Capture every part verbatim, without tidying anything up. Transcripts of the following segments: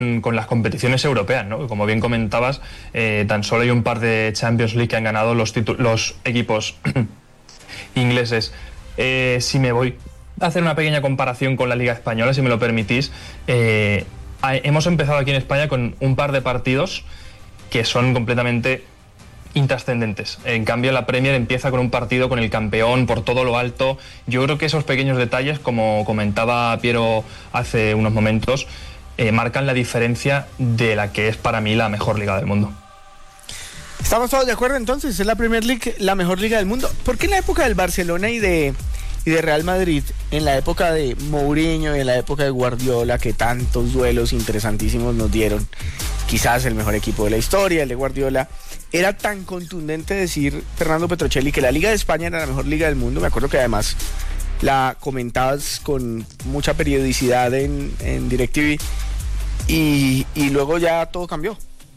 con las competiciones europeas, ¿no? Como bien comentabas, eh, tan solo hay un par de Champions League que han ganado los, los equipos ingleses. Eh, si me voy a hacer una pequeña comparación con la Liga Española, si me lo permitís, eh, hemos empezado aquí en España con un par de partidos que son completamente intrascendentes. En cambio, la Premier empieza con un partido con el campeón por todo lo alto. Yo creo que esos pequeños detalles, como comentaba Piero hace unos momentos, eh, marcan la diferencia de la que es para mí la mejor liga del mundo. ¿Estamos todos de acuerdo entonces? ¿Es la Premier League la mejor liga del mundo? ¿Por qué en la época del Barcelona y de, y de Real Madrid, en la época de Mourinho y en la época de Guardiola, que tantos duelos interesantísimos nos dieron, quizás el mejor equipo de la historia, el de Guardiola, era tan contundente decir, Fernando Petrocelli, que la Liga de España era la mejor liga del mundo? Me acuerdo que además la comentabas con mucha periodicidad en, en DirecTV y, y luego ya todo cambió.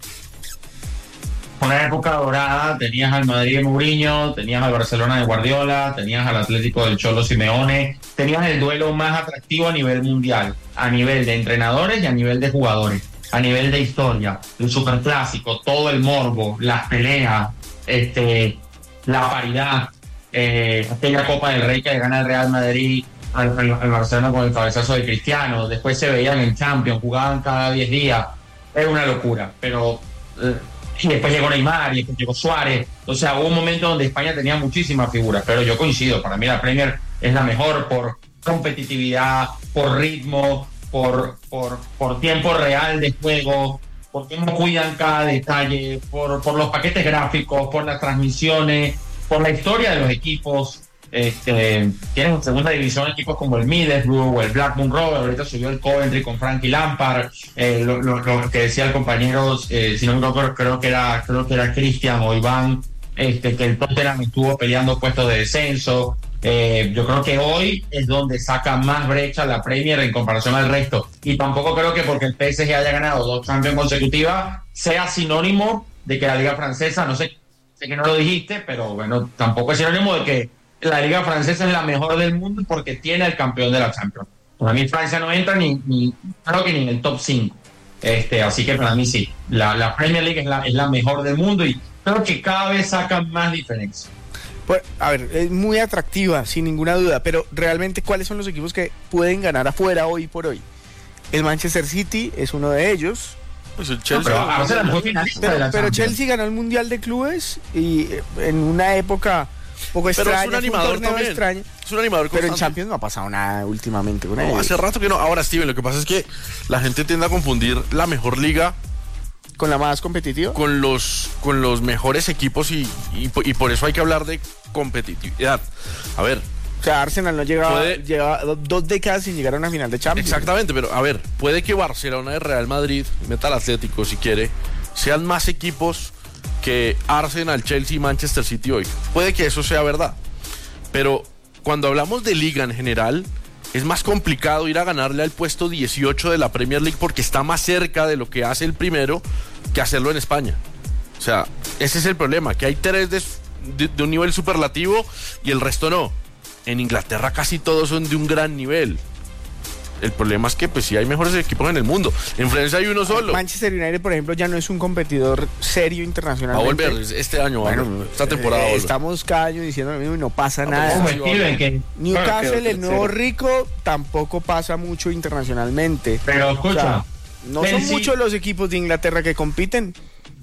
Una época dorada, tenías al Madrid de Mourinho, tenías al Barcelona de Guardiola, tenías al Atlético del Cholo Simeone, tenías el duelo más atractivo a nivel mundial, a nivel de entrenadores y a nivel de jugadores, a nivel de historia, el superclásico, todo el morbo, las peleas, este, la paridad, eh, aquella Copa del Rey que gana el Real Madrid al, al, al Barcelona con el cabezazo de Cristiano, después se veían en Champions, jugaban cada diez días, era una locura, pero... Eh, y después llegó Neymar y después llegó Suárez. O sea, hubo un momento donde España tenía muchísimas figuras, pero yo coincido, para mí la Premier es la mejor por competitividad, por ritmo, por, por, por tiempo real de juego, por cómo cuidan cada detalle, por, por los paquetes gráficos, por las transmisiones, por la historia de los equipos. Este, tienen en segunda división equipos como el Middlesbrough o el Blackburn Rovers, ahorita subió el Coventry con Frankie Lampard, eh, lo, lo, lo que decía el compañero, eh, si no me equivoco, creo que era creo que era Cristian o Iván, este, que el Tottenham estuvo peleando puestos de descenso. Eh, yo creo que hoy es donde saca más brecha la Premier en comparación al resto, y tampoco creo que porque el P S G haya ganado dos Champions consecutivas sea sinónimo de que la Liga Francesa, no sé, sé que no lo dijiste, pero bueno, tampoco es sinónimo de que la Liga Francesa es la mejor del mundo porque tiene el campeón de la Champions. Para mí Francia no entra ni, ni creo que ni en el top cinco. Este, así que para mí sí, la, la Premier League es la, es la mejor del mundo y creo que cada vez sacan más diferencia. Pues, a ver, es muy atractiva, sin ninguna duda, pero realmente, ¿cuáles son los equipos que pueden ganar afuera hoy por hoy? El Manchester City es uno de ellos. Pues el Chelsea. No, pero, pero, pero, pero Chelsea ganó el Mundial de Clubes y en una época poco extraña, pero es un animador un también. Extraño, es un animador constante. Pero en Champions no ha pasado nada últimamente con no, ellos. Hace rato que no. Ahora, Steven, lo que pasa es que la gente tiende a confundir la mejor liga con la más competitiva, con los con los mejores equipos y, y, y por eso hay que hablar de competitividad. A ver, o sea, Arsenal no llegaba, puede, lleva dos décadas sin llegar a una final de Champions. Exactamente, pero a ver, puede que Barcelona y Real Madrid, meta al Atlético si quiere, sean más equipos que Arsenal, Chelsea y Manchester City hoy. Puede que eso sea verdad, pero cuando hablamos de liga en general, es más complicado ir a ganarle al puesto dieciocho de la Premier League porque está más cerca de lo que hace el primero que hacerlo en España. O sea, ese es el problema, que hay tres de, de, de un nivel superlativo y el resto no. En Inglaterra casi todos son de un gran nivel. El problema es que pues sí hay mejores equipos en el mundo. En Francia hay uno solo. Manchester United, por ejemplo, ya no es un competidor serio internacionalmente. Va a volver este año, bueno, bueno, esta temporada. Eh, estamos cada año diciendo lo mismo y no pasa no, nada. que, Newcastle, claro, que, el nuevo rico, tampoco pasa mucho internacionalmente. Pero escucha, o sea, no Chelsea, son muchos los equipos de Inglaterra que compiten.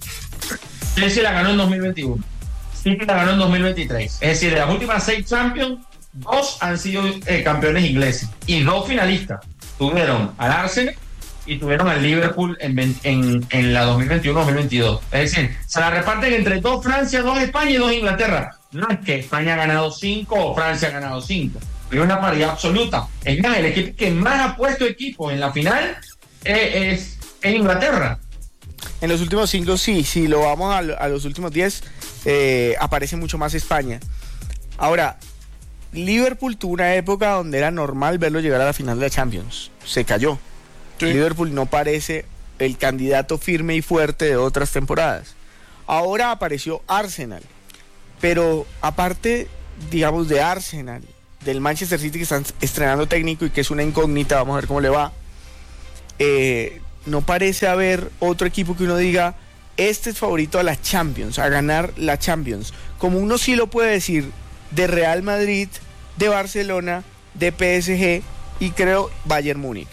Chelsea la ganó en dos mil veintiuno. City la ganó en dos mil veintitrés. Es decir, de las últimas seis Champions, dos han sido eh, campeones ingleses y dos finalistas. Tuvieron al Arsenal y tuvieron al Liverpool en, en, en la dos mil veintiuno dos mil veintidós. Es decir, se la reparten entre dos Francia, dos España y dos Inglaterra. No es que España ha ganado cinco o Francia ha ganado cinco. Es una paridad absoluta. Es más, el equipo que más ha puesto equipos en la final es, es, es Inglaterra. En los últimos cinco, sí. Si lo vamos a, a los últimos diez, eh, aparece mucho más España. Ahora, Liverpool tuvo una época donde era normal verlo llegar a la final de la Champions. Se cayó. Sí. Liverpool no parece el candidato firme y fuerte de otras temporadas. Ahora apareció Arsenal. Pero aparte, digamos, de Arsenal, del Manchester City que están estrenando técnico y que es una incógnita, vamos a ver cómo le va. Eh, no parece haber otro equipo que uno diga, este es favorito a la Champions, a ganar la Champions. Como uno sí lo puede decir de Real Madrid, de Barcelona, de P S G y creo Bayern Múnich.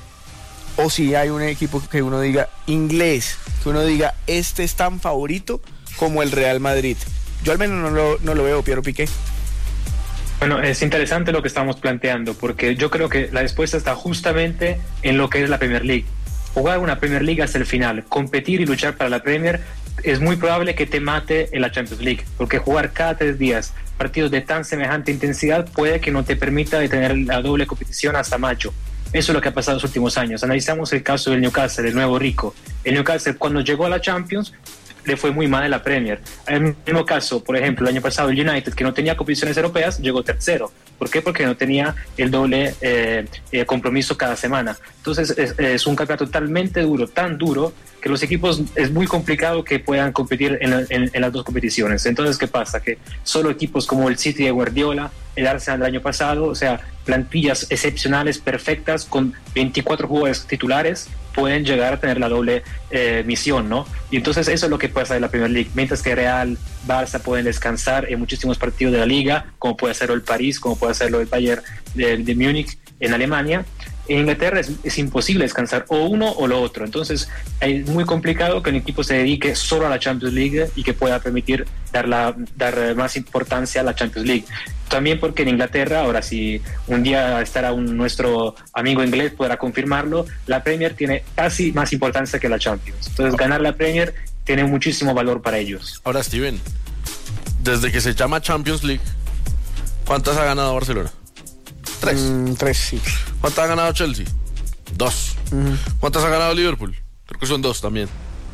O si hay un equipo que uno diga inglés, que uno diga, este es tan favorito como el Real Madrid. Yo al menos no lo, no lo veo, Piero Piqué. Bueno, es interesante lo que estamos planteando, porque yo creo que la respuesta está justamente en lo que es la Premier League. Jugar una Premier League hasta el final, competir y luchar para la Premier, es muy probable que te mate en la Champions League, porque jugar cada tres días partidos de tan semejante intensidad puede que no te permita de tener la doble competición hasta mayo. Eso es lo que ha pasado en los últimos años. Analizamos el caso del Newcastle, el nuevo rico. El Newcastle, cuando llegó a la Champions, le fue muy mal en la Premier. En el mismo caso, por ejemplo, el año pasado el United, que no tenía competiciones europeas, llegó tercero. ¿Por qué? Porque no tenía el doble eh, eh, compromiso cada semana. Entonces es, es un campeonato totalmente duro, tan duro, que los equipos es muy complicado que puedan competir en, en, en las dos competiciones. Entonces, ¿qué pasa? Que solo equipos como el City de Guardiola, el Arsenal del año pasado, o sea, plantillas excepcionales, perfectas, con veinticuatro jugadores titulares, pueden llegar a tener la doble eh, misión, ¿no? Y entonces eso es lo que pasa en la Premier League. Mientras que Real, Barça pueden descansar en muchísimos partidos de la Liga, como puede hacerlo el París, como puede hacerlo el Bayern de, de Múnich en Alemania. En Inglaterra es, es imposible descansar o uno o lo otro. Entonces es muy complicado que un equipo se dedique solo a la Champions League y que pueda permitir dar, la, dar más importancia a la Champions League. También porque en Inglaterra, ahora si un día estará un, nuestro amigo inglés podrá confirmarlo, la Premier tiene casi más importancia que la Champions. Entonces ganar la Premier tiene muchísimo valor para ellos. Ahora, Steven, desde que se llama Champions League, ¿cuántas ha ganado Barcelona? Tres. Mm, tres, sí. ¿Cuántas ha ganado Chelsea? Dos. Uh-huh. ¿Cuántas ha ganado Liverpool? Creo que son dos también.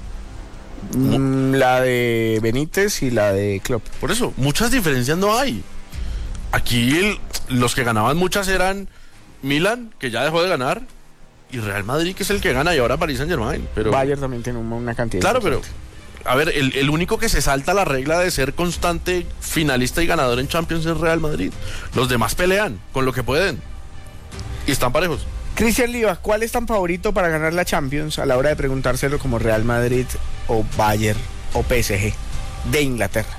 Mm, la de Benítez y la de Klopp. Por eso, muchas diferencias no hay. Aquí el, los que ganaban muchas eran Milan, que ya dejó de ganar, y Real Madrid, que es el que gana, y ahora Paris Saint-Germain. Pero Bayern también tiene una cantidad. Claro, pero a ver, el, el único que se salta la regla de ser constante finalista y ganador en Champions es Real Madrid. Los demás pelean con lo que pueden y están parejos. Cristian Livas, ¿cuál es tan favorito para ganar la Champions a la hora de preguntárselo como Real Madrid o Bayern o P S G de Inglaterra?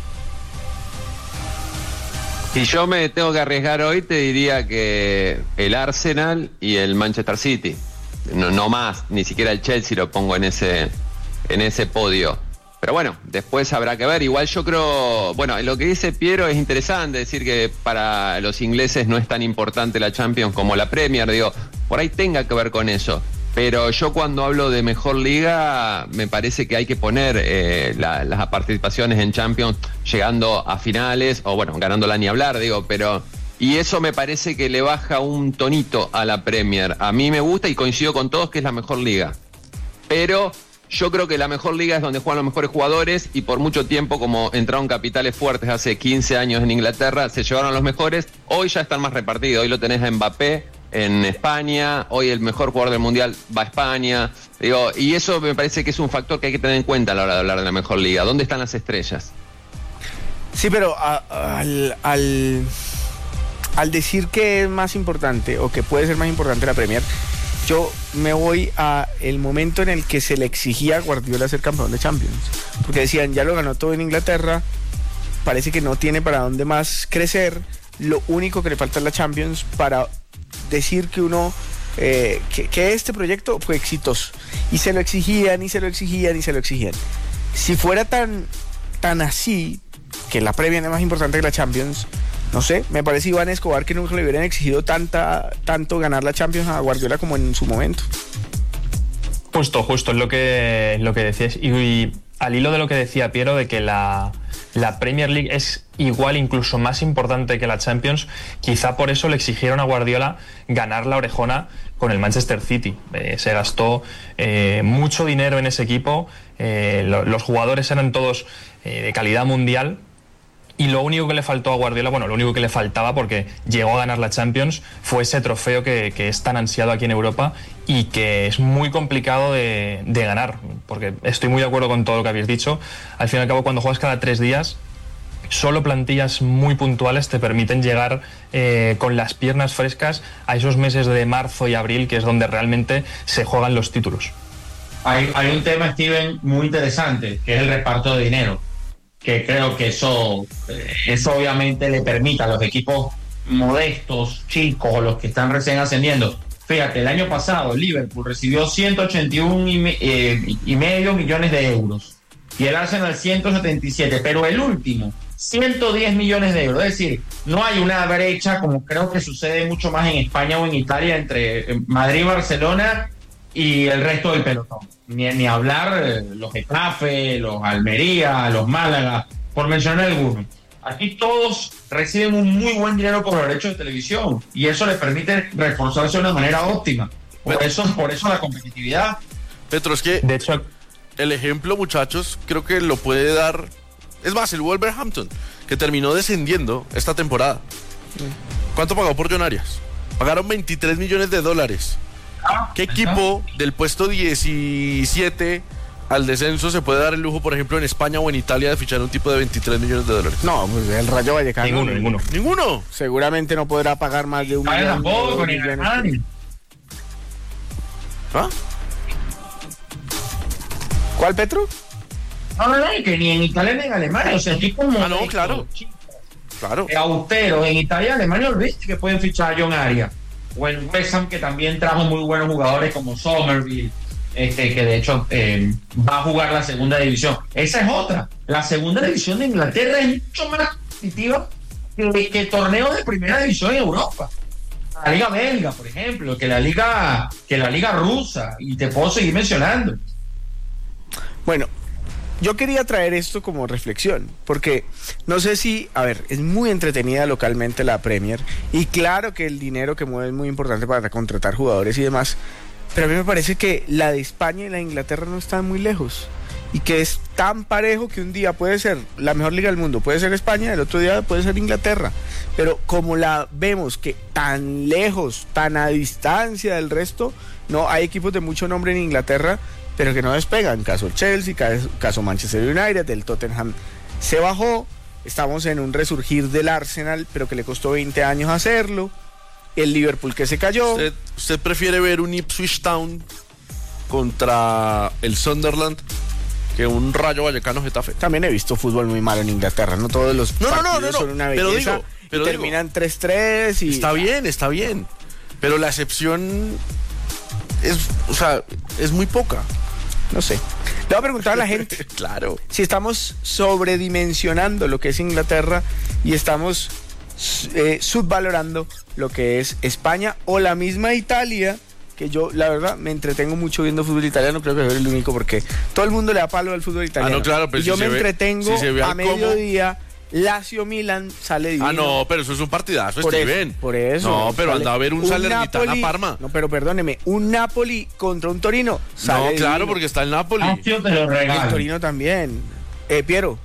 Si yo me tengo que arriesgar hoy, te diría que el Arsenal y el Manchester City. No, no más, ni siquiera el Chelsea lo pongo en ese, en ese podio. Pero bueno, después habrá que ver. Igual yo creo, bueno, lo que dice Piero es interesante, decir que para los ingleses no es tan importante la Champions como la Premier. Digo, por ahí tenga que ver con eso. Pero yo cuando hablo de mejor liga, me parece que hay que poner eh, la, las participaciones en Champions llegando a finales, o bueno, ganándola ni hablar, digo, pero... Y eso me parece que le baja un tonito a la Premier. A mí me gusta y coincido con todos que es la mejor liga. Pero yo creo que la mejor liga es donde juegan los mejores jugadores y por mucho tiempo, como entraron capitales fuertes hace quince años en Inglaterra, se llevaron a los mejores. Hoy ya están más repartidos. Hoy lo tenés a Mbappé en España, hoy el mejor jugador del mundial va a España, digo, y eso me parece que es un factor que hay que tener en cuenta a la hora de hablar de la mejor liga. ¿Dónde están las estrellas? Sí, pero a, al, al, al decir que es más importante o que puede ser más importante la Premier, yo me voy a el momento en el que se le exigía a Guardiola ser campeón de Champions, porque decían, ya lo ganó todo en Inglaterra, parece que no tiene para dónde más crecer, lo único que le falta es la Champions para decir que uno eh, que, que este proyecto fue exitoso, y se lo exigían y se lo exigían y se lo exigían. Si fuera tan tan así, que la Premier es más importante que la Champions, no sé, me parece Iván Escobar que nunca le hubieran exigido tanta tanto ganar la Champions a Guardiola como en su momento. Justo, justo, es lo que, lo que decías. Y, y al hilo de lo que decía Piero, de que la, la Premier League es igual, incluso más importante que la Champions, quizá por eso le exigieron a Guardiola ganar la orejona con el Manchester City. Eh, se gastó eh, mucho dinero en ese equipo, eh, lo, los jugadores eran todos eh, de calidad mundial, y lo único que le faltó a Guardiola, bueno, lo único que le faltaba, porque llegó a ganar la Champions, fue ese trofeo que, que es tan ansiado aquí en Europa y que es muy complicado de, de ganar, porque estoy muy de acuerdo con todo lo que habéis dicho. Al fin y al cabo, cuando juegas cada tres días, solo plantillas muy puntuales te permiten llegar eh, con las piernas frescas a esos meses de marzo y abril, que es donde realmente se juegan los títulos. hay, hay un tema, Steven, muy interesante, que es el reparto de dinero, que creo que eso, eso obviamente le permite a los equipos modestos, chicos, o los que están recién ascendiendo. Fíjate, el año pasado Liverpool recibió ciento ochenta y uno y, me, eh, y medio millones de euros y el Arsenal ciento setenta y siete, pero el último ciento diez millones de euros. Es decir, no hay una brecha como creo que sucede mucho más en España o en Italia entre Madrid, Barcelona y el resto del pelotón. Ni, ni hablar eh, los Getafe, los Almería, los Málaga, por mencionar algunos. Aquí todos reciben un muy buen dinero por los derechos de televisión y eso les permite reforzarse de una manera óptima. Por eso, por eso la competitividad. Petro, es que De hecho, el ejemplo, muchachos, creo que lo puede dar. Es más, el Wolverhampton, que terminó descendiendo esta temporada. ¿Cuánto pagó por John Arias? Pagaron veintitrés millones de dólares. ¿Qué equipo del puesto diecisiete al descenso se puede dar el lujo, por ejemplo, en España o en Italia, de fichar un tipo de veintitrés millones de dólares? No, pues el Rayo Vallecano. ninguno, ninguno. ¿Ninguno? Seguramente no podrá pagar más de un Ay, millón. tampoco, dos ni millones. Alemania. ¿Ah? ¿Cuál, Petro? No, no, no, que ni en Italia ni en Alemania. O sea, aquí como. Ah, no, claro. Claro. Austero, en Italia y Alemania, olvídate que pueden fichar a John Arias. O en West Ham, que también trajo muy buenos jugadores como Somerville, este, que de hecho eh, va a jugar la segunda división. Esa es otra. La segunda división de Inglaterra es mucho más competitiva que, que torneos de primera división en Europa. La liga belga, por ejemplo, que la liga, que la liga rusa, y te puedo seguir mencionando. Bueno, yo quería traer esto como reflexión, porque no sé si, a ver, es muy entretenida localmente la Premier, y claro que el dinero que mueve es muy importante para contratar jugadores y demás, pero a mí me parece que la de España y la de Inglaterra no están muy lejos, y que es tan parejo que un día puede ser la mejor liga del mundo, puede ser España, el otro día puede ser Inglaterra, pero como la vemos que tan lejos, tan a distancia del resto, no, hay equipos de mucho nombre en Inglaterra, pero que no despegan, caso Chelsea, caso, caso Manchester United, el Tottenham se bajó, estamos en un resurgir del Arsenal, pero que le costó veinte años hacerlo, el Liverpool que se cayó. ¿Usted, usted prefiere ver un Ipswich Town contra el Sunderland que un Rayo Vallecano Getafe? También he visto fútbol muy malo en Inglaterra, no todos los No, no, no, partidos no, no, son una pero belleza, digo, pero y digo, terminan tres tres y... Está bien, está bien, pero la excepción es, o sea, es muy poca. No sé. Le voy a preguntar a la gente Claro. si estamos sobredimensionando lo que es Inglaterra y estamos eh, subvalorando lo que es España o la misma Italia, que yo la verdad me entretengo mucho viendo fútbol italiano, creo que soy el único porque todo el mundo le da palo al fútbol italiano. Ah, no, claro, pero y si yo se me ve- entretengo si se ve a al cómo- mediodía, Lazio Milan sale divino. Ah, no, pero eso es un partidazo, Por Steven. eso, por eso. No, pero Sale anda a ver un, un Salernitana Napoli- Parma. No, pero perdóneme, un Napoli contra un Torino. Sale No, claro, divino. porque está el Napoli. Lazio te lo El regalo. Torino también. Eh, Piero.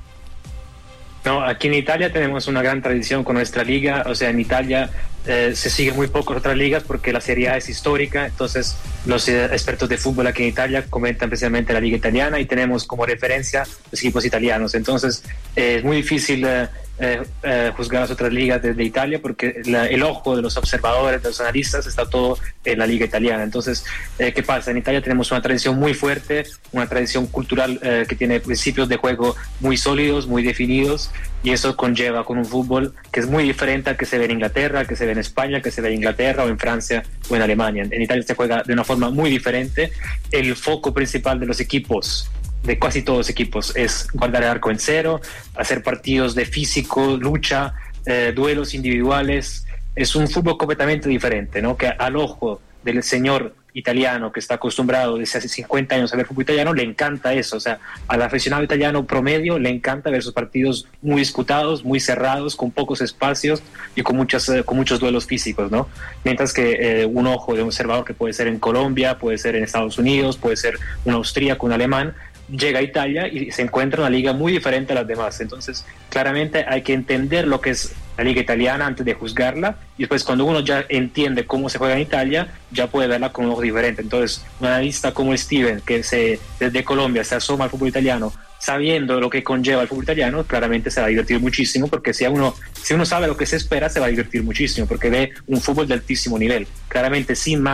No, aquí en Italia tenemos una gran tradición con nuestra liga, o sea, en Italia eh, se siguen muy pocas otras ligas porque la Serie A es histórica, entonces los eh, expertos de fútbol aquí en Italia comentan precisamente la liga italiana y tenemos como referencia los equipos italianos, entonces eh, es muy difícil eh, eh, eh, juzgar las otras ligas de, de Italia porque la, el ojo de los observadores, de los analistas está todo en la liga italiana, entonces eh, ¿qué pasa? En Italia tenemos una tradición muy fuerte, una tradición cultural eh, que tiene principios de juego muy sólidos, muy definidos, y eso conlleva con un fútbol que es muy diferente al que se ve en Inglaterra, al que se ve en España, al que se ve en Inglaterra o en Francia o en Alemania. En Italia se juega de una forma muy diferente. El foco principal de los equipos, de casi todos los equipos, es guardar el arco en cero, hacer partidos de físico, lucha, eh, duelos individuales. Es un fútbol completamente diferente, ¿no? Que al ojo del señor italiano que está acostumbrado desde hace cincuenta años a ver fútbol italiano, le encanta eso, o sea, al aficionado italiano promedio le encanta ver sus partidos muy disputados, muy cerrados, con pocos espacios y con muchas, con muchos duelos físicos, ¿no? Mientras que eh, un ojo de un observador que puede ser en Colombia, puede ser en Estados Unidos, puede ser un austríaco, un alemán, llega a Italia y se encuentra una liga muy diferente a las demás. Entonces, claramente hay que entender lo que es la liga italiana antes de juzgarla, y después cuando uno ya entiende cómo se juega en Italia, ya puede verla con un ojo diferente. Entonces, un analista como Steven, que se, desde Colombia se asoma al fútbol italiano, sabiendo lo que conlleva el fútbol italiano, claramente se va a divertir muchísimo, porque si uno, si uno sabe lo que se espera, se va a divertir muchísimo, porque ve un fútbol de altísimo nivel. Claramente, sin más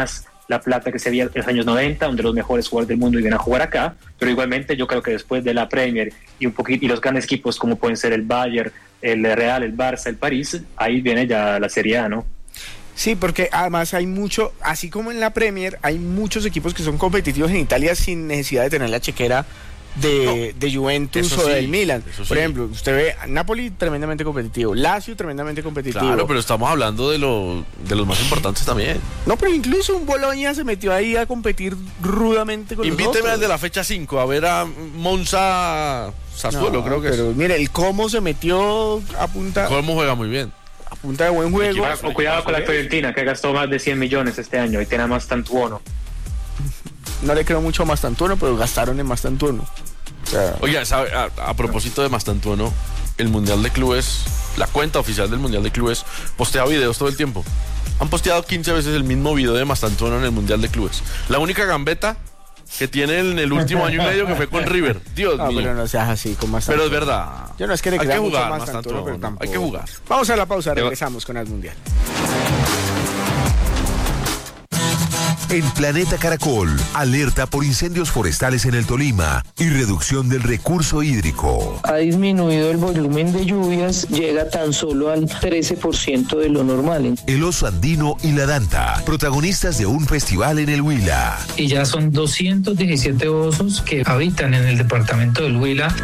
la plata que se veía en los años noventa, donde los mejores jugadores del mundo iban a jugar acá, pero igualmente yo creo que después de la Premier y un poquito y los grandes equipos como pueden ser el Bayern, el Real, el Barça, el París, ahí viene ya la Serie A, ¿no? Sí, porque además hay mucho, así como en la Premier, hay muchos equipos que son competitivos en Italia sin necesidad de tener la chequera de, no, de Juventus o sí, del Milan. Por sí. ejemplo, usted ve Napoli tremendamente competitivo, Lazio tremendamente competitivo. Claro, pero estamos hablando de, lo, de los más importantes también. No, pero incluso un Bologna se metió ahí a competir rudamente con Invíteme los otros. al de la fecha cinco a ver a Monza Sassuolo, no, creo que pero es. Mire, el Como se metió a punta... Como juega muy bien. A punta de buen juego. O cuidado con la Fiorentina, que gastó más de cien millones este año y tiene a Mastantuono. No le creo mucho a Mastantuono, pero gastaron en Mastantuono. O sea, Oiga, ¿sabe? A, a propósito de Mastantuono, el Mundial de Clubes, la cuenta oficial del Mundial de Clubes, postea videos todo el tiempo. Han posteado quince veces el mismo video de Mastantuono en el Mundial de Clubes. La única gambeta que tiene en el último año y medio que fue con River. Dios no, mío. Pero no seas así con Mastantuono. Pero es verdad. Yo no es que le hay crea que jugar, mucho Mastantuono, pero tampoco. Hay que jugar. Vamos a la pausa, regresamos con el Mundial. En Planeta Caracol, alerta por incendios forestales en el Tolima y reducción del recurso hídrico. Ha disminuido el volumen de lluvias, llega tan solo al trece por ciento de lo normal. El oso andino y la danta, protagonistas de un festival en el Huila. Y ya son doscientos diecisiete osos que habitan en el departamento del Huila.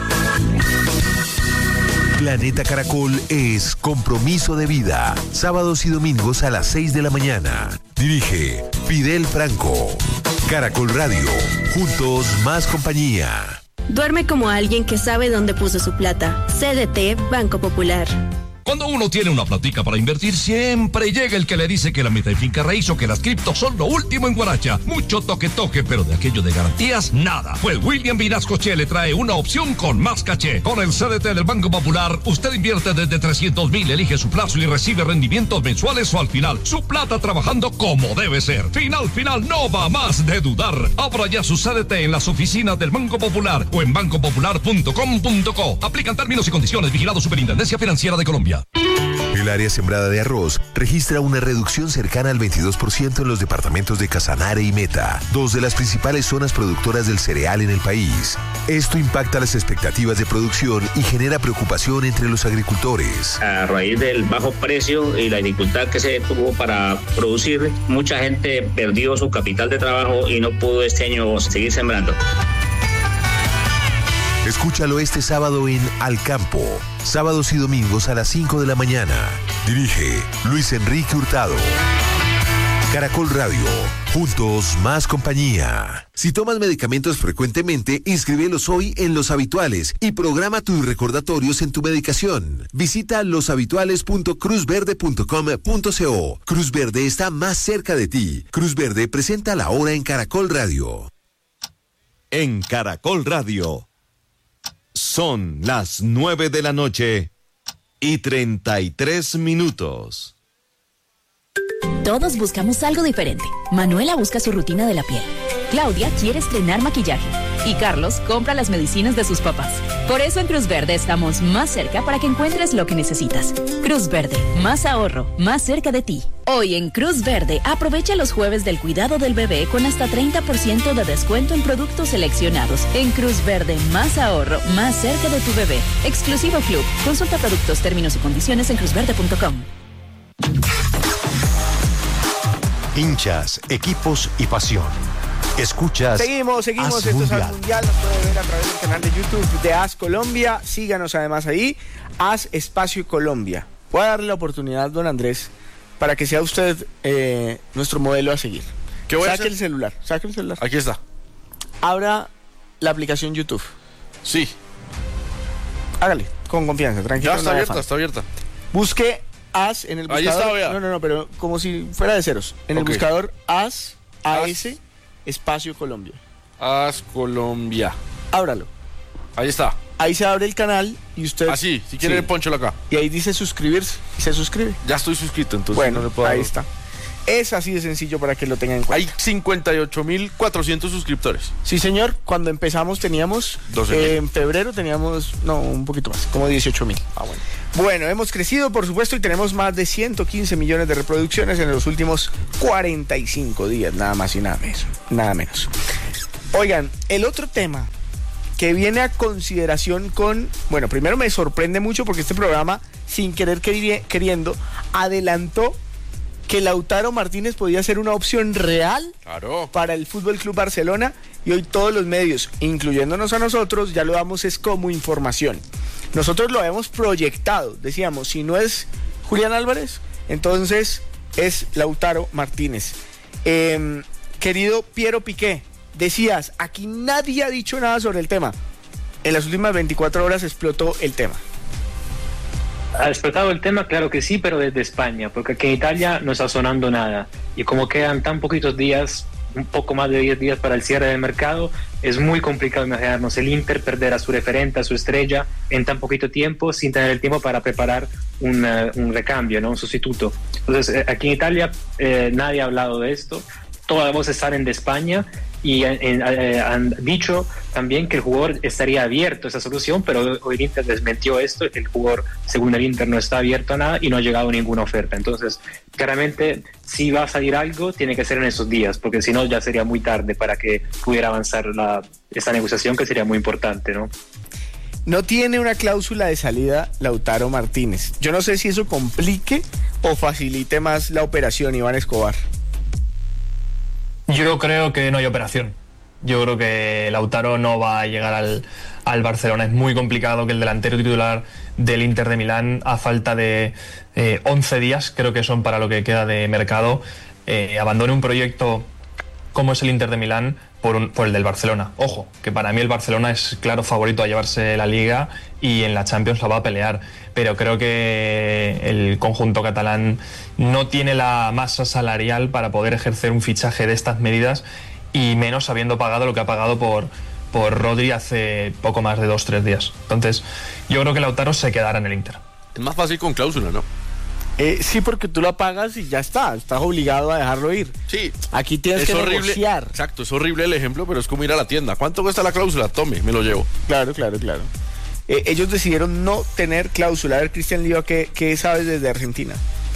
Planeta Caracol es compromiso de vida. Sábados y domingos a las seis de la mañana. Dirige Fidel Franco. Caracol Radio. Juntos más compañía. Duerme como alguien que sabe dónde puso su plata. C D T Banco Popular. Cuando uno tiene una platica para invertir, siempre llega el que le dice que la meta de finca raíz o que las criptos son lo último en Guaracha. Mucho toque toque, pero de aquello de garantías, nada. Pues William Vinascoche le trae una opción con más caché. Con el C D T del Banco Popular, usted invierte desde trescientos mil, elige su plazo y recibe rendimientos mensuales o al final. Su plata trabajando como debe ser. Final, final, no va más de dudar. Abra ya su C D T en las oficinas del Banco Popular o en banco popular punto com punto co. Aplican términos y condiciones. Vigilado Superintendencia Financiera de Colombia. El área sembrada de arroz registra una reducción cercana al veintidós por ciento en los departamentos de Casanare y Meta, dos de las principales zonas productoras del cereal en el país. Esto impacta las expectativas de producción y genera preocupación entre los agricultores. A raíz del bajo precio y la dificultad que se tuvo para producir, mucha gente perdió su capital de trabajo y no pudo este año seguir sembrando. Escúchalo este sábado en Al Campo, sábados y domingos a las cinco de la mañana. Dirige Luis Enrique Hurtado. Caracol Radio, juntos más compañía. Si tomas medicamentos frecuentemente, inscríbelos hoy en Los Habituales y programa tus recordatorios en tu medicación. Visita los habituales punto cruz verde punto com punto co. Cruz Verde está más cerca de ti. Cruz Verde presenta la hora en Caracol Radio. En Caracol Radio. Son las nueve de la noche y treinta y tres minutos. Todos buscamos algo diferente. Manuela busca su rutina de la piel. Claudia quiere estrenar maquillaje. Y Carlos compra las medicinas de sus papás. Por eso en Cruz Verde estamos más cerca para que encuentres lo que necesitas. Cruz Verde, más ahorro, más cerca de ti. Hoy en Cruz Verde, aprovecha los jueves del cuidado del bebé con hasta treinta por ciento de descuento en productos seleccionados. En Cruz Verde, más ahorro, más cerca de tu bebé. Exclusivo Club. Consulta productos, términos y condiciones en cruz verde punto com. Hinchas, equipos y pasión. Escuchas. Seguimos, seguimos. As Esto Mundial. es As Mundial. Nos puede ver a través del canal de YouTube de As Colombia. Síganos además ahí. As Espacio Colombia. Voy a darle la oportunidad, don Andrés, para que sea usted eh, nuestro modelo a seguir. ¿Qué voy a saque hacer? el celular. Saque el celular. Aquí está. Abra la aplicación YouTube. Sí. Hágale, con confianza, tranquilo. Ya está no abierta, afán. está abierta. Busque As en el buscador. Ahí está, vea. No, no, no, pero como si fuera de ceros. En Ok. el buscador As, A As. S, Espacio Colombia. As Colombia. Ábralo. Ahí está. Ahí se abre el canal y usted... Así, si quiere, Sí. ponchelo acá. Y ahí dice suscribirse y se suscribe. Ya estoy suscrito, entonces Bueno, no le puedo ahí dar- está. Es así de sencillo para que lo tengan en cuenta. Hay cincuenta y ocho mil cuatrocientos suscriptores. Sí, señor. Cuando empezamos teníamos... Eh, en febrero teníamos... No, un poquito más. Como dieciocho mil. Ah, bueno. Bueno, hemos crecido, por supuesto, y tenemos más de ciento quince millones de reproducciones en los últimos cuarenta y cinco días. Nada más y nada menos. Nada menos. Oigan, el otro tema que viene a consideración con... Bueno, primero me sorprende mucho porque este programa, sin querer queriendo, adelantó que Lautaro Martínez podía ser una opción real claro. para el Fútbol Club Barcelona, y hoy todos los medios, incluyéndonos a nosotros, ya lo damos es como información. Nosotros lo habíamos proyectado, decíamos, si no es Julián Álvarez, entonces es Lautaro Martínez. Eh, querido Piero Piqué, decías, aquí nadie ha dicho nada sobre el tema. En las últimas veinticuatro horas explotó el tema. ¿Ha explotado el tema? Claro que sí, pero desde España, porque aquí en Italia no está sonando nada. Y como quedan tan poquitos días, un poco más de diez días para el cierre del mercado, es muy complicado imaginarnos el Inter perder a su referente, a su estrella, en tan poquito tiempo, sin tener el tiempo para preparar un, uh, un recambio, ¿no? Un sustituto. Entonces, aquí en Italia eh, nadie ha hablado de esto. Todas las voces salen de España y eh, eh, han dicho también que el jugador estaría abierto a esa solución, pero hoy el Inter desmentió esto, que el jugador, según el Inter, no está abierto a nada y no ha llegado ninguna oferta. Entonces, claramente, si va a salir algo, tiene que ser en esos días, porque si no ya sería muy tarde para que pudiera avanzar la, esta negociación, que sería muy importante, ¿no? No tiene una cláusula de salida Lautaro Martínez. Yo no sé si eso complique o facilite más la operación, Iván Escobar. Yo creo que no hay operación. Yo creo que Lautaro no va a llegar al, al Barcelona. Es muy complicado que el delantero titular del Inter de Milán, a falta de eh, once días, creo que son para lo que queda de mercado, eh, abandone un proyecto como es el Inter de Milán por, un, por el del Barcelona. Ojo, que para mí el Barcelona es claro favorito a llevarse la Liga y en la Champions la va a pelear, pero creo que el conjunto catalán no tiene la masa salarial para poder ejercer un fichaje de estas medidas, y menos habiendo pagado lo que ha pagado por, por Rodri hace poco más de dos, tres días. Entonces, yo creo que Lautaro se quedará en el Inter. Es más fácil con cláusula, ¿no? Eh, sí, porque tú la pagas y ya está, estás obligado a dejarlo ir. Sí. Aquí tienes es que horrible, negociar. Exacto, es horrible el ejemplo, pero es como ir a la tienda. ¿Cuánto cuesta la cláusula? Tome, me lo llevo. Claro, claro, claro. Eh, ellos decidieron no tener cláusula. A ver, Cristian Lío, ¿qué, qué sabes desde Argentina?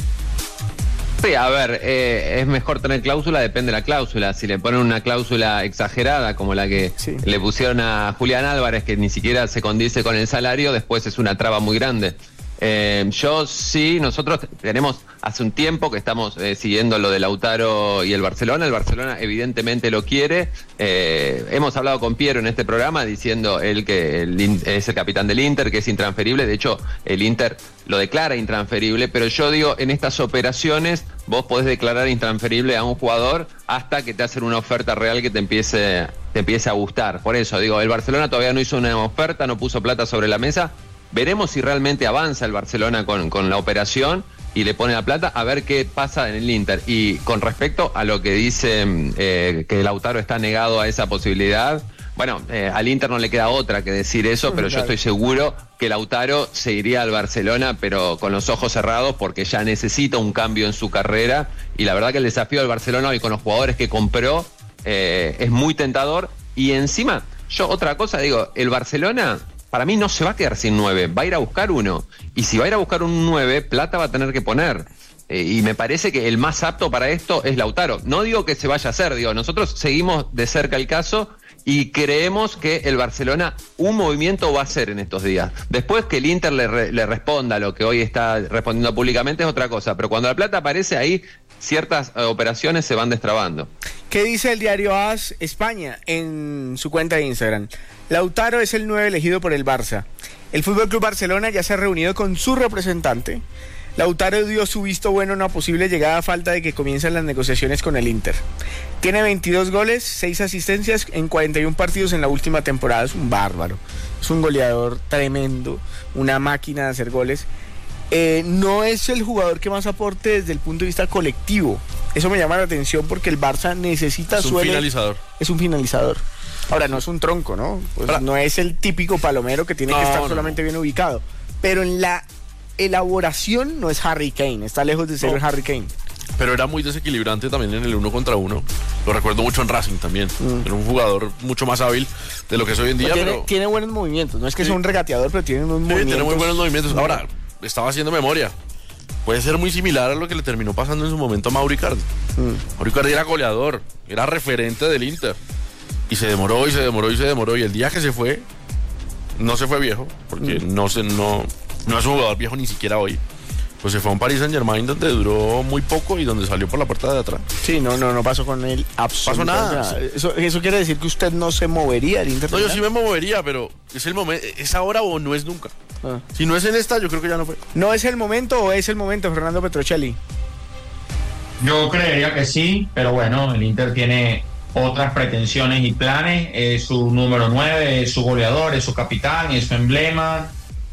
Sí, a ver, eh, es mejor tener cláusula, depende de la cláusula. Si le ponen una cláusula exagerada como la que sí. le pusieron a Julián Álvarez, que ni siquiera se condice con el salario, después es una traba muy grande. Eh, yo sí, nosotros tenemos hace un tiempo que estamos eh, siguiendo lo de Lautaro y el Barcelona. El Barcelona evidentemente lo quiere. Eh, hemos hablado con Piero en este programa diciendo él que el, es el capitán del Inter, que es intransferible. De hecho, el Inter lo declara intransferible, pero yo digo, en estas operaciones vos podés declarar intransferible a un jugador hasta que te hacen una oferta real que te empiece, te empiece a gustar. Por eso digo, el Barcelona todavía no hizo una oferta, no puso plata sobre la mesa. Veremos si realmente avanza el Barcelona con, con la operación y le pone la plata, a ver qué pasa en el Inter. Y con respecto a lo que dice eh, que Lautaro está negado a esa posibilidad, bueno, eh, al Inter no le queda otra que decir eso, pero yo estoy seguro que Lautaro se iría al Barcelona, pero con los ojos cerrados, porque ya necesita un cambio en su carrera. Y la verdad que el desafío del Barcelona hoy con los jugadores que compró eh, es muy tentador. Y encima, yo otra cosa digo, el Barcelona... para mí no se va a quedar sin nueve, va a ir a buscar uno. Y si va a ir a buscar un nueve, plata va a tener que poner. Eh, y me parece que el más apto para esto es Lautaro. No digo que se vaya a hacer, digo, nosotros seguimos de cerca el caso y creemos que el Barcelona un movimiento va a hacer en estos días. Después que el Inter le, re, le responda lo que hoy está respondiendo públicamente es otra cosa. Pero cuando la plata aparece ahí, ciertas eh, operaciones se van destrabando. ¿Qué dice el diario AS España en su cuenta de Instagram? Lautaro es el nueve elegido por el Barça. El F C Barcelona ya se ha reunido con su representante. Lautaro dio su visto bueno a una posible llegada a falta de que comiencen las negociaciones con el Inter. Tiene veintidós goles, seis asistencias en cuarenta y uno partidos en la última temporada. Es un bárbaro. Es un goleador tremendo, una máquina de hacer goles. Eh, no es el jugador que más aporte desde el punto de vista colectivo. Eso me llama la atención porque el Barça necesita... Es un suele, finalizador. Es un finalizador. Ahora, no es un tronco, ¿no? Pues no es el típico palomero que tiene no, que estar no, solamente no. bien ubicado. Pero en la elaboración no es Harry Kane. Está lejos de ser no. el Harry Kane. pero era muy desequilibrante también en el uno contra uno. Lo recuerdo mucho en Racing también. Mm. Era un jugador mucho más hábil de lo que es hoy en día. Tiene, pero... tiene buenos movimientos. No es que sí. sea un regateador, pero tiene unos sí, movimientos. Tiene muy buenos movimientos. Ahora, estaba haciendo memoria. Puede ser muy similar a lo que le terminó pasando en su momento a Mauro Icardi. Mm. Mauro Icardi era goleador, era referente del Inter. Y se demoró y se demoró y se demoró. Y el día que se fue, no se fue viejo, porque mm. no, se, no, no es un jugador viejo ni siquiera hoy. Pues se fue a un Paris Saint-Germain donde duró muy poco y donde salió por la puerta de atrás. Sí, no, no, no pasó con él absolutamente pasó nada. nada. Eso, eso quiere decir que usted no se movería del Inter. No, yo sí me movería, pero es el momento, es ahora o no es nunca. Ah. Si no es en esta, yo creo que ya no fue. ¿No es el momento o es el momento, Fernando Petrocelli? Yo creería que sí, pero bueno, el Inter tiene otras pretensiones y planes. Es su número nueve, es su goleador, es su capitán, es su emblema.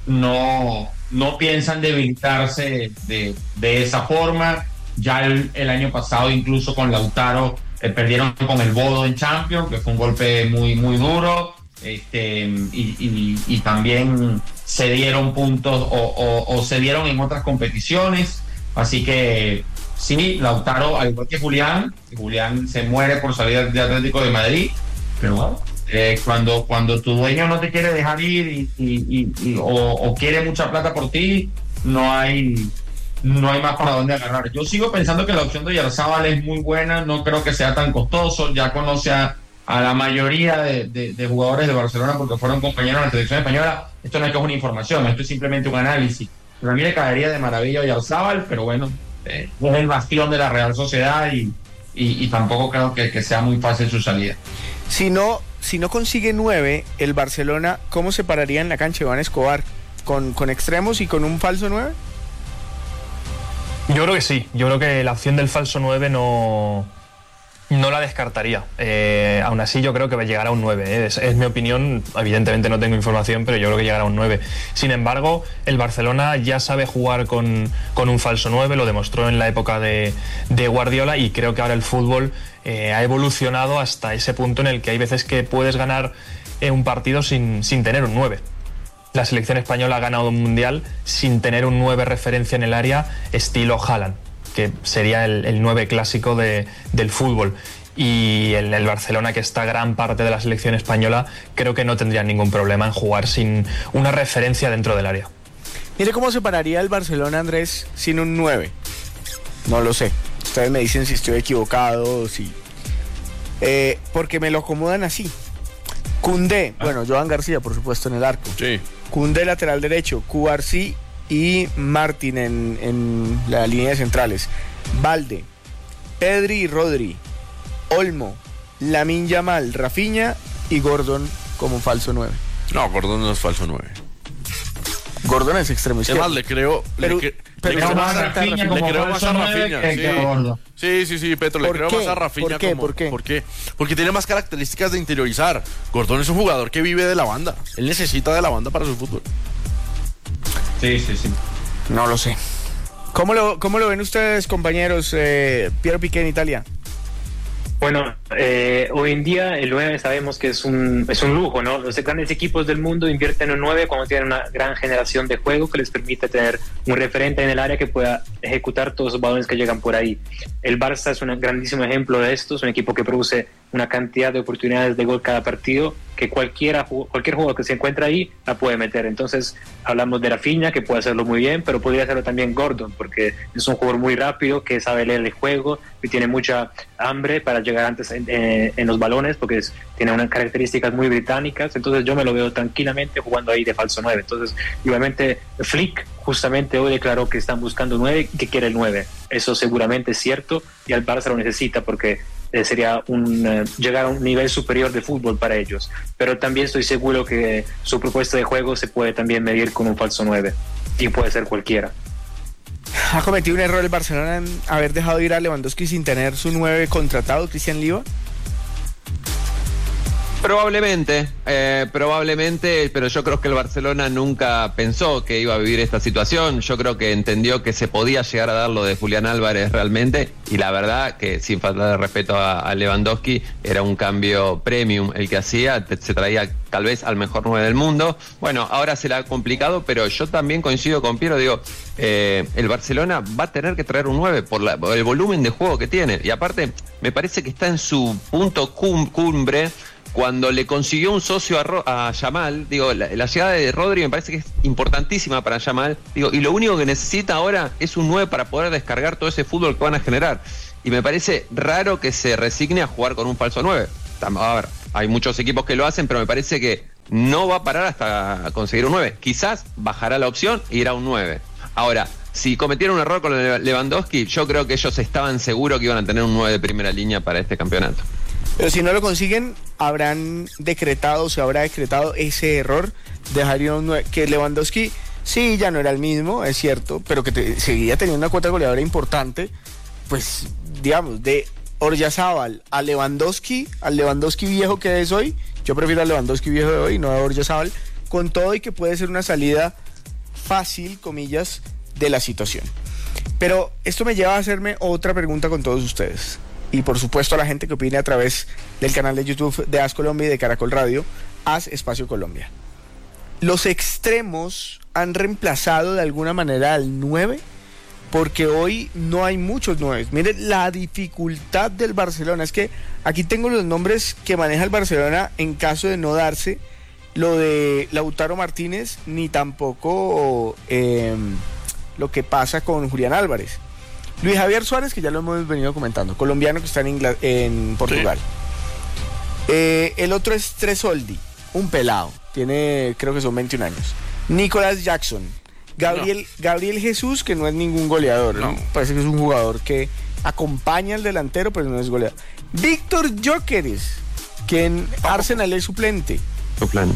No... no piensan debilitarse de, de esa forma. Ya el, el año pasado, incluso con Lautaro, eh, perdieron con el Bodo en Champions, que fue un golpe muy, muy duro. Este, y, y, y también se dieron puntos o, o, o se dieron en otras competiciones. Así que sí, Lautaro, al igual que Julián, Julián se muere por salir de Atlético de Madrid, pero bueno. Eh, cuando, cuando tu dueño no te quiere dejar ir y, y, y, y, o, o quiere mucha plata por ti, no hay no hay más para dónde agarrar. Yo sigo pensando que la opción de Oyarzabal es muy buena, no creo que sea tan costoso, ya conoce a, a la mayoría de, de, de jugadores de Barcelona porque fueron compañeros de la selección española. Esto no es que es una información, esto es simplemente un análisis. Pero a mí le caería de maravilla a Oyarzabal, pero bueno, eh, es el bastión de la Real Sociedad y, y, y tampoco creo que, que sea muy fácil su salida. Si no, si no consigue nueve, el Barcelona, ¿cómo se pararía en la cancha Iván Escobar? ¿Con, con extremos y con un falso nueve? Yo creo que sí. Yo creo que la opción del falso nueve no, no la descartaría. Eh, aún así, yo creo que llegará a un nueve. ¿eh? Es, es mi opinión. Evidentemente no tengo información, pero yo creo que llegará a un nueve. Sin embargo, el Barcelona ya sabe jugar con, con un falso nueve. Lo demostró en la época de, de Guardiola y creo que ahora el fútbol Eh, ha evolucionado hasta ese punto en el que hay veces que puedes ganar eh, un partido sin, sin tener un nueve. La selección española ha ganado un mundial sin tener un nueve referencia en el área estilo Haaland, que sería el, el nueve clásico de, del fútbol. Y el, el Barcelona, que está gran parte de la selección española, creo que no tendría ningún problema en jugar sin una referencia dentro del área. Mire cómo se pararía el Barcelona, Andrés, sin un nueve. No lo sé. Ustedes me dicen si estoy equivocado, si... Eh, porque me lo acomodan así. Koundé, ah. bueno, Joan García, por supuesto, en el arco. Sí. Koundé, lateral derecho. Cubarsí y Martín en, en la línea de centrales. Balde, Pedri y Rodri. Olmo, Lamine Yamal, Rafinha y Gordon como falso nueve. No, Gordon no es falso nueve. Gordon es extremo izquierdo. Es más, le creo... Pero, le, pero le creo más a Rafinha, le creo más a Rafinha. Que, sí. que sí, sí, sí, Petro, le creo qué? más a Rafinha. ¿Por qué? Como, ¿Por qué? ¿Por qué? Porque tiene más características de interiorizar. Gordon es un jugador que vive de la banda. Él necesita de la banda para su fútbol. Sí, sí, sí. No lo sé. ¿Cómo lo, cómo lo ven ustedes, compañeros? Eh, Piero Piqué en Italia. Bueno, eh, hoy en día el nueve sabemos que es un, es un lujo, ¿no? Los grandes equipos del mundo invierten en un nueve cuando tienen una gran generación de juego que les permite tener un referente en el área que pueda ejecutar todos los balones que llegan por ahí. El Barça es un grandísimo ejemplo de esto, es un equipo que produce una cantidad de oportunidades de gol cada partido que cualquiera, cualquier jugador que se encuentra ahí la puede meter. Entonces hablamos de Rafinha, que puede hacerlo muy bien, pero podría hacerlo también Gordon, porque es un jugador muy rápido, que sabe leer el juego y tiene mucha hambre para llegar antes en, en, en los balones, porque es, tiene unas características muy británicas. Entonces yo me lo veo tranquilamente jugando ahí de falso nueve. Entonces, igualmente Flick justamente hoy declaró que están buscando nueve y que quiere el nueve. Eso seguramente es cierto y al Barça lo necesita porque eh, sería un uh, llegar a un nivel superior de fútbol para ellos. Pero también estoy seguro que su propuesta de juego se puede también medir con un falso nueve y puede ser cualquiera. ¿Ha cometido un error el Barcelona en haber dejado ir a Lewandowski sin tener su nueve contratado, Cristian Liva? Probablemente, eh, probablemente, pero yo creo que el Barcelona nunca pensó que iba a vivir esta situación. Yo creo que entendió que se podía llegar a dar lo de Julián Álvarez realmente, y la verdad que, sin falta de respeto a, a Lewandowski, era un cambio premium el que hacía, te, se traía tal vez al mejor nueve del mundo. Bueno, ahora se le ha complicado, pero yo también coincido con Piero, digo, eh, el Barcelona va a tener que traer un nueve por, la, por el volumen de juego que tiene, y aparte me parece que está en su punto cum, cumbre cuando le consiguió un socio a, Ro- a Yamal. Digo, la, la llegada de Rodri me parece que es importantísima para Yamal, digo, y lo único que necesita ahora es un nueve para poder descargar todo ese fútbol que van a generar, y me parece raro que se resigne a jugar con un falso nueve. A ver, hay muchos equipos que lo hacen, pero me parece que no va a parar hasta conseguir un nueve. Quizás bajará la opción e irá a un nueve. Ahora, si cometieron un error con Lewandowski, yo creo que ellos estaban seguros que iban a tener un nueve de primera línea para este campeonato. Pero si no lo consiguen, habrán decretado, se habrá decretado ese error, dejaría un nueve, que Lewandowski sí ya no era el mismo, es cierto, pero que te, seguía teniendo una cuota goleadora importante, pues digamos, de Oryazábal a Lewandowski, al Lewandowski viejo que es hoy, yo prefiero al Lewandowski viejo de hoy, no a Oryazábal, con todo y que puede ser una salida fácil, comillas, de la situación. Pero esto me lleva a hacerme otra pregunta con todos ustedes. Y por supuesto a la gente que opine a través del canal de YouTube de As Colombia y de Caracol Radio, As Espacio Colombia. ¿Los extremos han reemplazado de alguna manera al nueve? Porque hoy no hay muchos nueve. Miren la dificultad del Barcelona. Es que aquí tengo los nombres que maneja el Barcelona en caso de no darse lo de Lautaro Martínez, ni tampoco eh, lo que pasa con Julián Álvarez. Luis Javier Suárez, que ya lo hemos venido comentando, colombiano que está en, Ingl- en Portugal. Sí. Eh, el otro es Tresoldi, un pelado, tiene, creo que son veintiún años. Nicolás Jackson, Gabriel, no. Gabriel Jesús, que no es ningún goleador, no. Parece que es un jugador que acompaña al delantero, pero no es goleador. Víctor Gyökeres, que en oh. Arsenal es suplente. Suplente.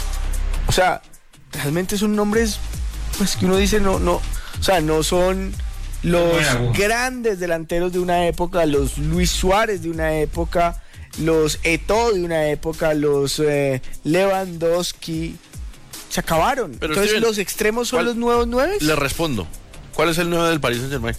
O sea, realmente son nombres, pues que uno dice, no, no, o sea, no son los grandes delanteros de una época, los Luis Suárez de una época, los Eto'o de una época, los eh, Lewandowski, se acabaron. Pero entonces, Steven, los extremos son los nuevos nueve. Le respondo. ¿Cuál es el nueve del Paris Saint-Germain?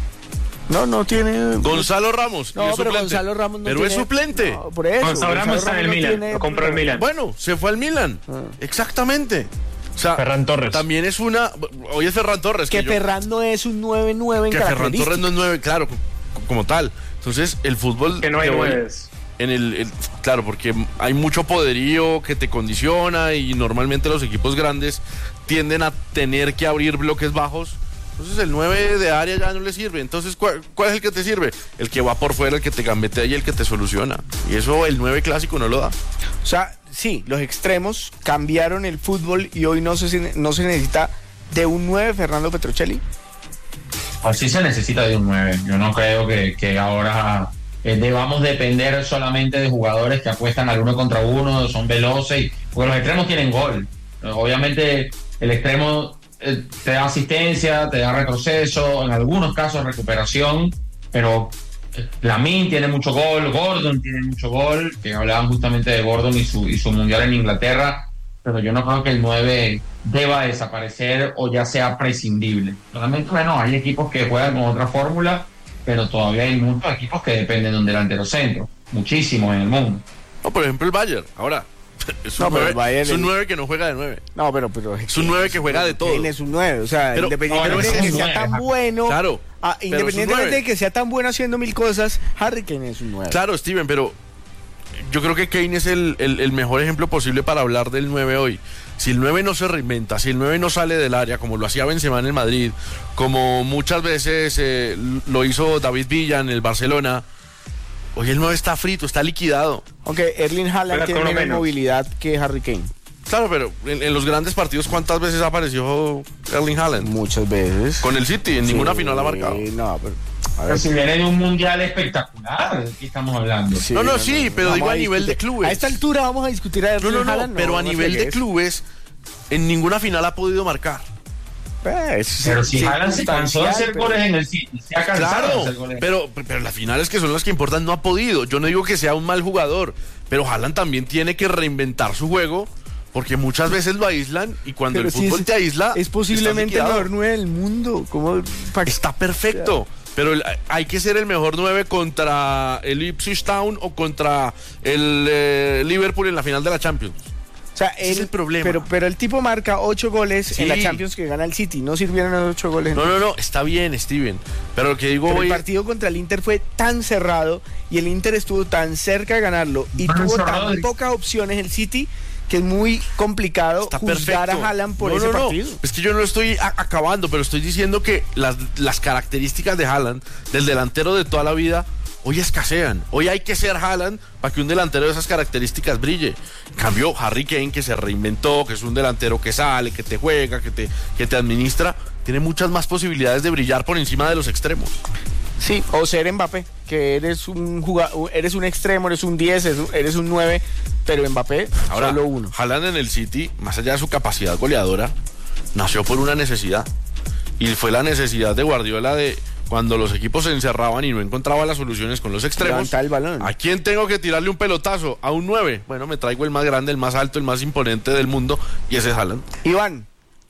No, no tiene. Gonzalo Ramos. No, pero Gonzalo Ramos no pero tiene. es suplente. No, por eso. Gonzalo Ramos está en el Milan. Tiene... Lo compró el Milan. Bueno, se fue al Milan. Ah. Exactamente. O sea, Ferran Torres. También es una. Hoy es Ferran Torres. Que, que Ferran yo, no es un nueve nueve en que características. Ferran Torres no es nueve, claro, como tal. Entonces, el fútbol. Que no hay nueve. En el, el, claro, porque hay mucho poderío que te condiciona y normalmente los equipos grandes tienden a tener que abrir bloques bajos. Entonces el nueve de área ya no le sirve. Entonces, ¿cuál, cuál es el que te sirve? El que va por fuera, el que te gambetea y el que te soluciona. Y eso el nueve clásico no lo da. O sea, sí, los extremos cambiaron el fútbol y hoy no se, no se necesita de un nueve, Fernando Petrocelli. Pues sí se necesita de un nueve. Yo no creo que, que ahora eh, debamos depender solamente de jugadores que apuestan al uno contra uno, son veloces, y, porque los extremos tienen gol. Obviamente el extremo eh, te da asistencia, te da retroceso, en algunos casos recuperación, pero Lamine tiene mucho gol, Gordon tiene mucho gol, que hablaban justamente de Gordon y su, y su mundial en Inglaterra, pero yo no creo que el nueve deba desaparecer o ya sea prescindible. Realmente, bueno, hay equipos que juegan con otra fórmula, pero todavía hay muchos equipos que dependen de un delantero centro, muchísimos en el mundo. No, por ejemplo el Bayern, ahora es un, no, nueve, el Bayern, es un nueve que no juega de nueve. No, pero, pero es, es un nueve que juega de todo. Él es un nueve, o sea, pero, independientemente no, de que sea tan bueno, claro, ah, independientemente de que sea tan bueno haciendo mil cosas, Harry Kane es un nueve. Claro, Steven, pero yo creo que Kane es el, el, el mejor ejemplo posible para hablar del nueve hoy. Si el nueve no se reinventa, si el nueve no sale del área, como lo hacía Benzema en el Madrid, como muchas veces eh, lo hizo David Villa en el Barcelona, hoy el nueve está frito, está liquidado. Aunque Erling Haaland tiene menos, menos movilidad que Harry Kane. Claro, pero en, en los grandes partidos, ¿cuántas veces apareció Erling Haaland? Muchas veces. Con el City, en sí, ninguna final ha marcado. No, pero, a ver. Pero si viene de un mundial espectacular, ¿de qué estamos hablando? Sí, no, no, no, sí, no, pero digo a, a nivel de clubes. A esta altura vamos a discutir a Erling no, no, no, Haaland. Pero no, a no nivel de clubes, en ninguna final ha podido marcar. Pues, pero si Haaland se cansó de hacer goles en el City, se ha cansado claro, de hacer goles. Pero, pero las finales que son las que importan no ha podido. Yo no digo que sea un mal jugador, pero Haaland también tiene que reinventar su juego, porque muchas veces lo aíslan y cuando Pero el si fútbol es- te aísla... Es posiblemente el estás mejor liquidado. nueve del mundo. ¿Cómo? Pa- Está perfecto, pero el- hay que ser el mejor nueve contra el Ipswich Town o contra el eh, Liverpool en la final de la Champions. O sea, Ese es él- el problema. Pero, pero el tipo marca ocho goles Sí. en la Champions que gana el City. No sirvieron los ocho goles. No, no, no, está bien, Steven, pero lo que digo Pero hoy... el partido contra el Inter fue tan cerrado y el Inter estuvo tan cerca de ganarlo y Bueno, tuvo eso, tan Rodri. pocas opciones el City que es muy complicado Está juzgar perfecto. a Haaland por No, ese no, no. partido. Es que yo no lo estoy a- acabando, pero estoy diciendo que las, las características de Haaland, del delantero de toda la vida, hoy escasean. Hoy hay que ser Haaland para que un delantero de esas características brille. En cambio, Harry Kane, que se reinventó, que es un delantero que sale, que te juega, que te, que te administra, tiene muchas más posibilidades de brillar por encima de los extremos. Sí, o ser Mbappé, que eres un jugador, eres un extremo, eres un diez, eres un- eres un nueve, pero Mbappé Ahora, solo uno. Haaland en el City, más allá de su capacidad goleadora, nació por una necesidad. Y fue la necesidad de Guardiola de cuando los equipos se encerraban y no encontraban las soluciones con los extremos. Levantar el balón. ¿A quién tengo que tirarle un pelotazo? A un nueve. Bueno, me traigo el más grande, el más alto, el más imponente del mundo, y ese es Haaland. Iván.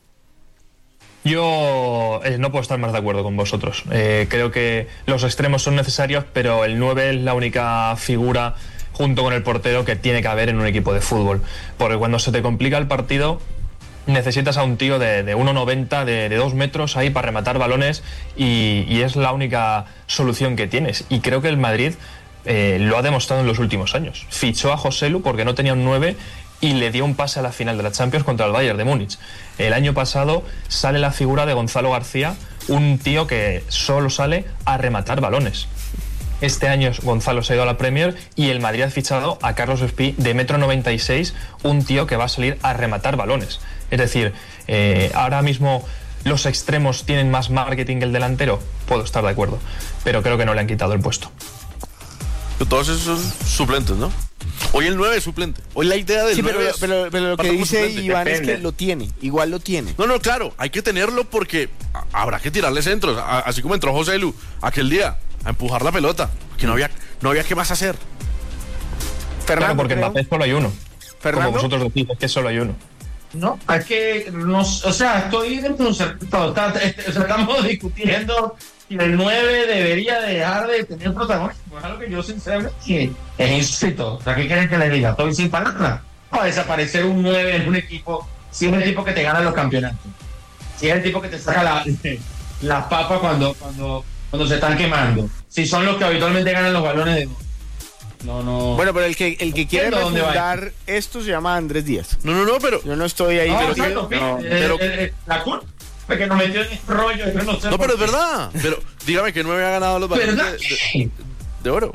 Yo eh, no puedo estar más de acuerdo con vosotros. Eh, creo que los extremos son necesarios, pero el nueve es la única figura junto con el portero que tiene que haber en un equipo de fútbol. Porque cuando se te complica el partido, necesitas a un tío de, de uno noventa, de, de dos metros ahí para rematar balones y, y es la única solución que tienes. Y creo que el Madrid eh, lo ha demostrado en los últimos años. Fichó a Joselu porque no tenía un nueve y le dio un pase a la final de la Champions contra el Bayern de Múnich. El año pasado sale la figura de Gonzalo García, un tío que solo sale a rematar balones. Este año Gonzalo se ha ido a la Premier y el Madrid ha fichado a Carlos Espí de metro noventa y seis, un tío que va a salir a rematar balones. Es decir, eh, ahora mismo los extremos tienen más marketing que el delantero, puedo estar de acuerdo, pero creo que no le han quitado el puesto. Pero todos esos son suplentes, ¿no? Hoy el nueve es suplente. Hoy la idea del Sí, pero, nueve es pero, pero lo que partir como dice suplente. Iván Depende. es que lo tiene, igual lo tiene. No, no, claro, hay que tenerlo porque a- habrá que tirarle centros, a- así como entró José Lu aquel día, a empujar la pelota, que no había, no había qué más hacer. Claro, Fernando, porque en creo. Mbappé solo hay uno. Fernando. Como vosotros decís, es que solo hay uno. No, es que, no, o sea, estoy desconcertado. Está- este, o sea, estamos discutiendo si el nueve debería dejar de tener protagonismo. Es algo que yo sinceramente es insólito. O sea, ¿qué quieren que les diga? Estoy sin palabras. Va a desaparecer un nueve en un equipo, si es el tipo que te gana los campeonatos. Si es el tipo que te saca la, las papas cuando, cuando, cuando se están quemando. Si son los que habitualmente ganan los balones de... No, no. Bueno, pero el que, el que quiere Entiendo dónde va refundar esto se llama Andrés Díaz. No, no, no, pero... Yo no estoy ahí. No, pero exacto, que- no. eh, pero- eh, eh, la culpa que nos metió en este rollo, yo no sé No, por pero es qué. verdad. Pero dígame que nueve ha ganado los balones ¿Verdad de, que? de- de oro.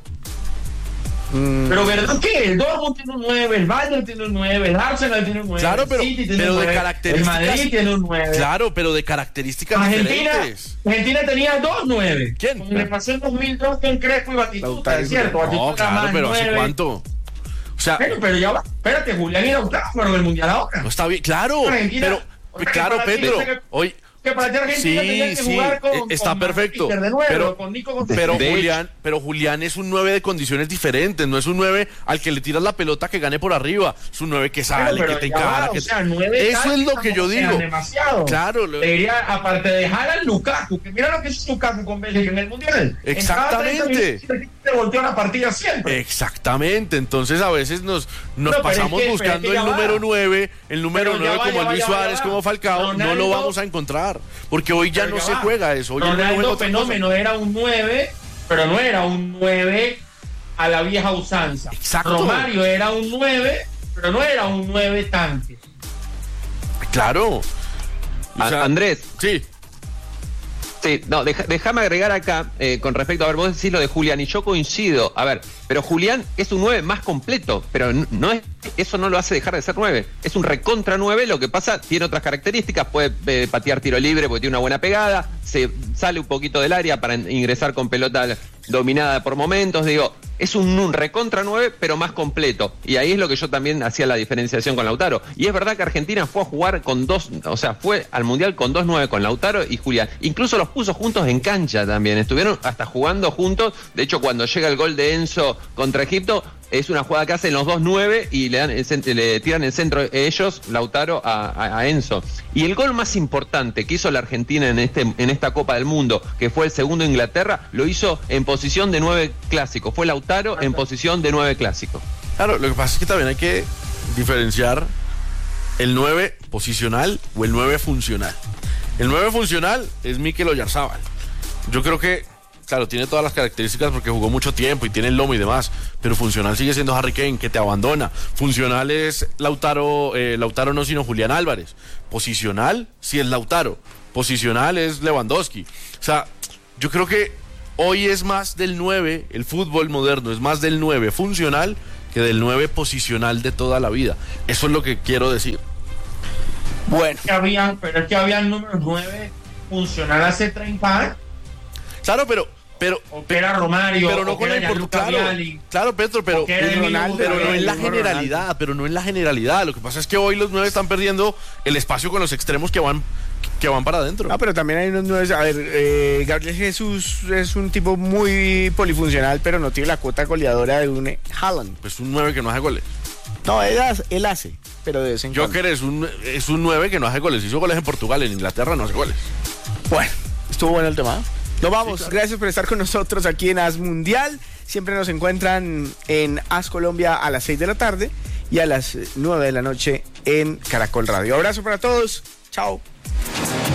Mm, Pero ¿verdad que? El Dortmund tiene un nueve, el Bayern tiene un nueve, el Arsenal tiene un nueve, Claro, pero, el City tiene pero un de nueve, características... el Madrid tiene un nueve. Claro, pero de características Argentina, diferentes. Argentina tenía dos nueve. ¿Quién? Cuando le pasó en dos mil dos con Crespo y Batistuta, Lautaro. es cierto. No, Batistuta claro, más pero ¿hace nueve. cuánto? O sea, Pero, pero ya va, espérate, Julián y Lautaro fueron el Mundial ahora. no está bien. Claro, Argentina, pero... o sea, que Claro, para ti Pedro, no sé qué- hoy... Que para ti Argentina tenía Sí, que sí, jugar con, eh, está con perfecto. Manchester de nuevo, Pero, con Nico González. pero De Julián, pero Julián es un nueve de condiciones diferentes, no es un nueve al que le tiras la pelota que gane por arriba, es un nueve que sale, Bueno, que te pero ya encara, va, que o te- sea, nueve Eso es lo que yo tampoco sean digo. demasiado. Claro, lo- Le diría, aparte de Haaland, Lukaku, que mira lo que hizo Lukaku con Bélgica en el Mundial. Exactamente. En cada treinta minutos se volteó la partida siempre. Exactamente, entonces a veces nos, nos No, pero pasamos es que- buscando pero es que el ya número va. nueve, el número Pero ya nueve va, como ya va, Luis ya va, Suárez, ya va. como Falcao, no lo Ronaldo- vamos a encontrar, porque hoy ya Pero no ya se va. juega eso. Hoy el nueve Ronaldo juega otra cosa. Fenómeno era un nueve, pero no era un nueve a la vieja usanza. Exacto. Romario era un nueve, pero no era un nueve tanque. Claro. O A- sea, Andrés, Sí, sí, no, deja- déjame agregar acá, eh, con respecto, a ver, vos decís lo de Julián, y yo coincido, a ver, pero Julián es un nueve más completo, pero n- no es, eso no lo hace dejar de ser nueve, es un recontra nueve, lo que pasa, tiene otras características, puede eh, patear tiro libre porque tiene una buena pegada, se sale un poquito del área para in- ingresar con pelota dominada por momentos, digo, es un, un recontra nueve, pero más completo, y ahí es lo que yo también hacía la diferenciación con Lautaro, y es verdad que Argentina fue a jugar con dos, o sea, fue al Mundial con dos nueve, con Lautaro y Julián, incluso los puso juntos en cancha también, estuvieron hasta jugando juntos, de hecho cuando llega el gol de Enzo contra Egipto, es una jugada que hacen los dos nueve y le, dan el, le tiran el centro ellos, Lautaro, a, a, a Enzo. Y el gol más importante que hizo la Argentina en, este, en esta Copa del Mundo, que fue el segundo de Inglaterra, lo hizo en posición de nueve clásico. Fue Lautaro en posición de nueve clásico. Claro, lo que pasa es que también hay que diferenciar el nueve posicional o el nueve funcional. El nueve funcional es Mikel Oyarzabal. Yo creo que, claro, tiene todas las características porque jugó mucho tiempo y tiene el lomo y demás, pero funcional sigue siendo Harry Kane, que te abandona. Funcional es Lautaro, eh, Lautaro no, sino Julián Álvarez. Posicional sí es Lautaro. Posicional es Lewandowski. O sea, yo creo que hoy es más del nueve, el fútbol moderno es más del nueve funcional que del nueve posicional de toda la vida. Eso es lo que quiero decir. Bueno. Que habían, pero es que había número nueve funcional hace treinta años. Claro, pero pero o que era Romario, pero no o que con la era importancia. Claro, Viali, claro, Petro, pero, que era Ronaldo, pero no en la generalidad, Ronaldo. pero no en la generalidad. Lo que pasa es que hoy los nueve están perdiendo el espacio con los extremos que van que van para adentro. Ah, pero también hay unos nueve. A ver, eh, Gabriel Jesús es un tipo muy polifuncional, pero no tiene la cuota goleadora de un Haaland. Pues un nueve que no hace goles. No, él hace, él hace pero de vez en Joker es un, es un nueve que no hace goles. Hizo goles en Portugal, en Inglaterra no hace goles. Bueno, estuvo bueno el tema. Nos vamos, sí, claro. Gracias por estar con nosotros aquí en As Mundial. Siempre nos encuentran en As Colombia a las seis de la tarde y a las nueve de la noche en Caracol Radio. Abrazo para todos, chao.